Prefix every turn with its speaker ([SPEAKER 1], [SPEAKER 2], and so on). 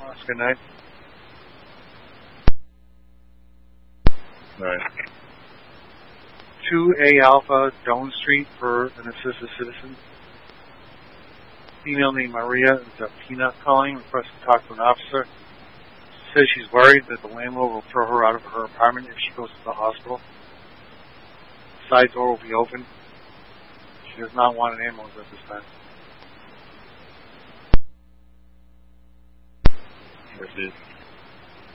[SPEAKER 1] Good night.
[SPEAKER 2] Right.
[SPEAKER 1] 2A Alpha, Doan Street, for an assisted citizen. Female named Maria is a peanut calling, requests to talk to an officer. She says she's worried that the landlord will throw her out of her apartment if she goes to the hospital. The side door will be open. She does not want an ambulance at this time.
[SPEAKER 2] Where's it?